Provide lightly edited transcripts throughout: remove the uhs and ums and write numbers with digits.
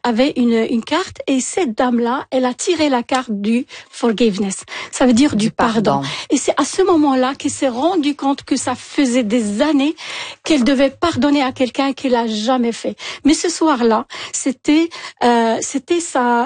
avait une carte et cette dame-là, elle a tiré la carte du forgiveness. Ça veut dire du pardon. Et c'est à ce moment-là qu'elle s'est rendue compte que ça faisait des années qu'elle devait pardonner à quelqu'un qu'elle a jamais fait. Mais ce soir-là, c'était sa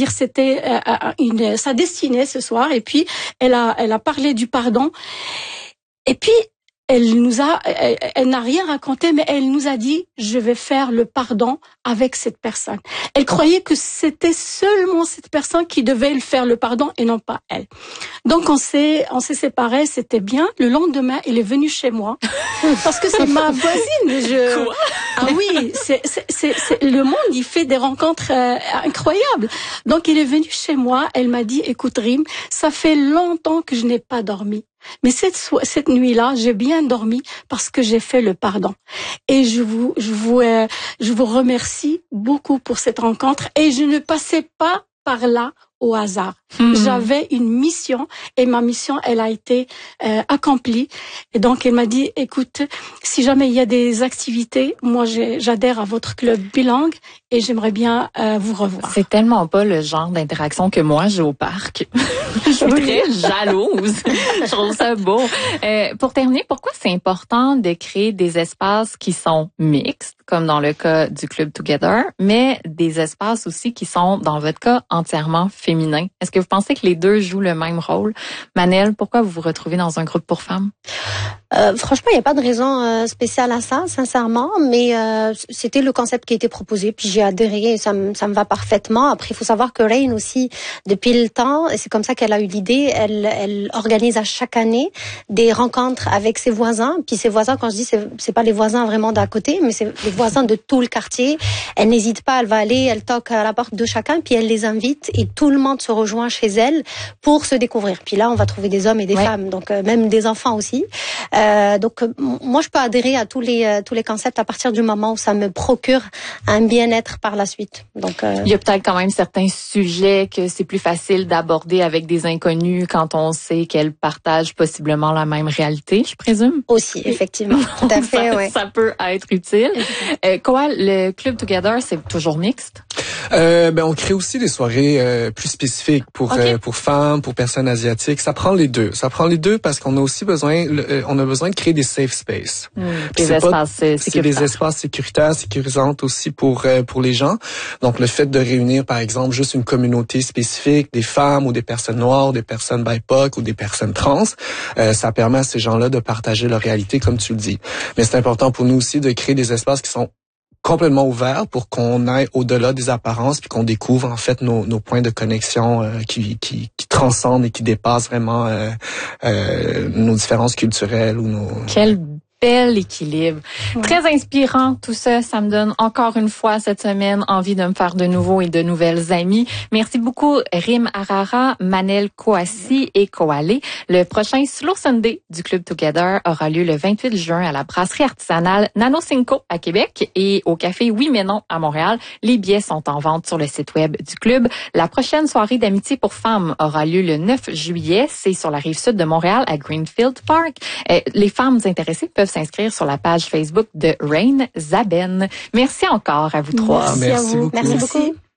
destinée ce soir. Et puis elle a parlé du pardon. Et puis elle n'a rien raconté, mais elle nous a dit, je vais faire le pardon avec cette personne. Elle croyait que c'était seulement cette personne qui devait faire le pardon et non pas elle. Donc on s'est séparés, c'était bien. Le lendemain, elle est venue chez moi parce que c'est ma voisine. Quoi? Ah oui, c'est le monde, il fait des rencontres incroyables. Donc elle est venue chez moi, elle m'a dit, écoute Rim, ça fait longtemps que je n'ai pas dormi. Mais cette nuit-là, j'ai bien dormi parce que j'ai fait le pardon. Et je vous remercie beaucoup pour cette rencontre. Et je ne passais pas par là au hasard. J'avais une mission et ma mission, elle a été accomplie. Et donc, elle m'a dit, écoute, si jamais il y a des activités, moi, j'adhère à votre club bilingue et j'aimerais bien vous revoir. C'est tellement pas le genre d'interaction que moi j'ai au parc. Je suis très jalouse. Je trouve ça beau. Pour terminer, pourquoi c'est important de créer des espaces qui sont mixtes, comme dans le cas du Club Together, mais des espaces aussi qui sont, dans votre cas, entièrement féminins? Est-ce que vous pensez que les deux jouent le même rôle? Manel, pourquoi vous vous retrouvez dans un groupe pour femmes? Franchement, il n'y a pas de raison spéciale à ça, sincèrement, mais c'était le concept qui a été proposé, puis j'ai adhéré et ça me va parfaitement. Après, il faut savoir que Rain aussi, depuis le temps, et c'est comme ça qu'elle a eu l'idée, elle organise à chaque année des rencontres avec ses voisins. Puis ses voisins, quand je dis, c'est pas les voisins vraiment d'à côté, mais c'est les voisins de tout le quartier. Elle n'hésite pas, elle va aller, elle toque à la porte de chacun, puis elle les invite et tout le monde se rejoint chez elle pour se découvrir. Puis là, on va trouver des hommes et des femmes, donc même des enfants aussi. Donc moi je peux adhérer à tous les concepts à partir du moment où ça me procure un bien-être par la suite. Donc il y a peut-être quand même certains sujets que c'est plus facile d'aborder avec des inconnus quand on sait qu'elles partagent possiblement la même réalité, je présume. Aussi, effectivement. Tout à fait, ouais. Ça peut être utile. Quoi, le Club Together, c'est toujours mixte? On crée aussi des soirées plus spécifiques pour femmes, pour personnes asiatiques. Ça prend les deux. Parce qu'on a aussi besoin de créer des safe spaces. Des espaces sécuritaires. C'est des espaces sécuritaires, sécurisantes aussi pour les gens. Donc le fait de réunir par exemple juste une communauté spécifique, des femmes ou des personnes noires, des personnes BIPOC ou des personnes trans, ça permet à ces gens-là de partager leur réalité comme tu le dis. Mais c'est important pour nous aussi de créer des espaces qui sont complètement ouvert pour qu'on aille au-delà des apparences puis qu'on découvre en fait nos points de connexion qui transcendent et qui dépassent vraiment nos différences culturelles ou nos... Quel bel équilibre. Ouais. Très inspirant tout ça. Ça me donne encore une fois cette semaine envie de me faire de nouveaux et de nouvelles amies. Merci beaucoup Rim Arara, Manel Kouassi et Koale. Le prochain Slow Sunday du Club Together aura lieu le 28 juin à la brasserie artisanale Nano Cinco à Québec et au café Oui mais non à Montréal. Les billets sont en vente sur le site web du club. La prochaine soirée d'amitié pour femmes aura lieu le 9 juillet. C'est sur la rive sud de Montréal à Greenfield Park. Les femmes intéressées peuvent s'inscrire sur la page Facebook de Rain Zaben. Merci encore à vous trois. Merci beaucoup. Merci beaucoup.